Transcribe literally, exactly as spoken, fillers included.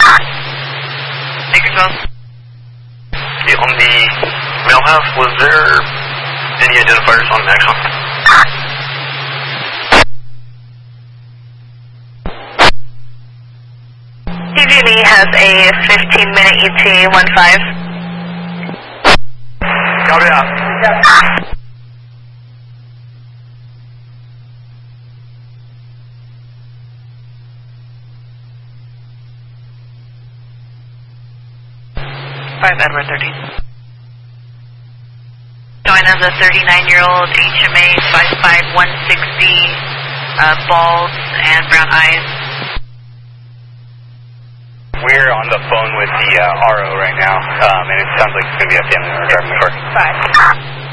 Acre twelve. Okay, on the mail house, was there any identifiers on Maxon? P G and E has a fifteen minute E T one five. Copy out. five Edward thirteen. Join as a thirty-nine year old H M A five five one sixty, uh, bald and brown eyes. We're on the phone with the uh, R O right now, um, and it sounds like it's going to be a family member driving the car. Five.